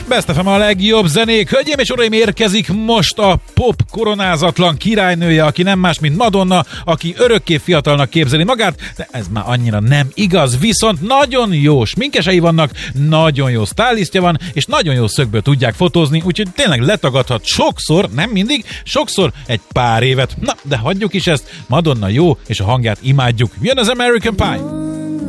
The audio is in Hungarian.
Best FM a legjobb zenék. Hölgyeim és uraim, érkezik most a pop koronázatlan királynője, aki nem más, mint Madonna, aki örökké fiatalnak képzeli magát, de ez már annyira nem igaz, viszont nagyon jó sminkesei vannak, nagyon jó stylistja van, és nagyon jó szögből tudják fotózni, úgyhogy tényleg letagadhat sokszor, nem mindig, sokszor egy pár évet. Na, de hagyjuk is ezt, Madonna jó, és a hangját imádjuk. Jön az American Pie!